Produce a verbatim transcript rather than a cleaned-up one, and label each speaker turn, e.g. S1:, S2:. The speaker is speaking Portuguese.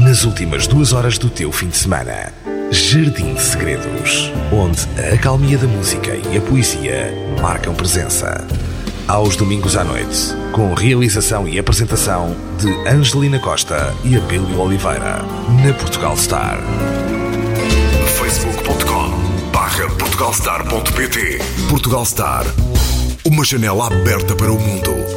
S1: nas últimas duas horas do teu fim de semana. Jardim de Segredos, onde a acalmia da música e a poesia marcam presença. Aos domingos à noite, com realização e apresentação de Angelina Costa e Abílio Oliveira, na Portugal Star.
S2: facebook ponto com barra portugalstar ponto pt. Portugal Star, uma janela aberta para o mundo.